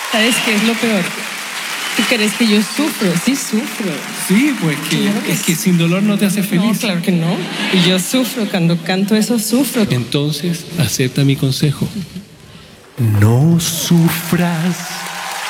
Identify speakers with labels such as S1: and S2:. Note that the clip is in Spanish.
S1: ¿Sabes qué es lo peor? ¿Tú crees que yo sufro? Sí, sufro.
S2: Sí, pues
S1: Claro que
S2: es que
S1: sí.
S2: sin dolor no te hace
S1: No,
S2: feliz.
S1: claro que no. Y yo sufro, cuando canto eso sufro.
S2: Entonces, acepta mi consejo.
S3: No sufras.